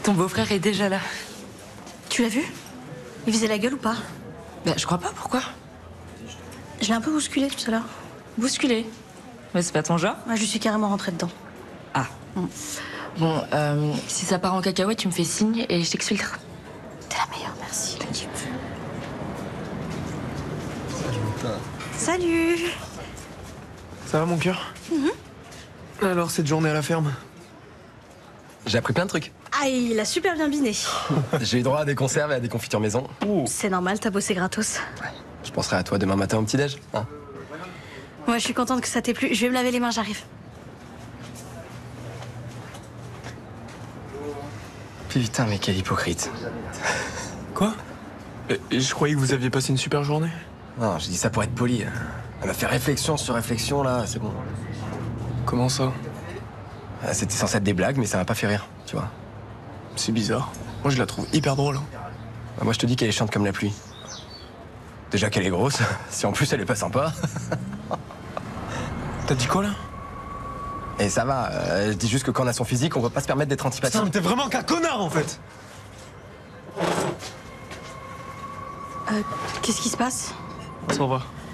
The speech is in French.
Ton beau-frère est déjà là. Tu l'as vu? Il faisait la gueule ou pas? Bah, je crois pas, pourquoi? Je l'ai un peu bousculé tout à l'heure. Bousculé. Mais c'est pas ton genre? Ouais, je suis carrément rentrée dedans. Ah. Bon, si ça part en cacahuète, tu me fais signe et je t'exfiltre. T'es la meilleure, merci. T'inquiète. Salut. Ça va mon cœur? Alors cette journée à la ferme? J'ai appris plein de trucs. Ah, il a super bien biné. J'ai eu droit à des conserves et à des confitures maison. C'est normal, t'as bossé gratos. Je penserai à toi demain matin au petit-déj. Hein. Ouais, je suis contente que ça t'ait plu. Je vais me laver les mains, j'arrive. Putain, mais quel hypocrite. Quoi? Je croyais que vous aviez passé une super journée. Non, j'ai dit ça pour être poli. Elle m'a fait réflexion sur réflexion, là, c'est bon. Comment ça? C'était censé être des blagues, mais ça m'a pas fait rire, tu vois. C'est bizarre. Moi je la trouve hyper drôle. Moi, je te dis qu'elle est chiante comme la pluie. Déjà qu'elle est grosse, si en plus elle est pas sympa. T'as dit quoi là? Et ça va, je dis juste que quand on a son physique, on va pas se permettre d'être antipathique. Putain, mais t'es vraiment qu'un connard en fait! Qu'est-ce qui se passe? Ça va.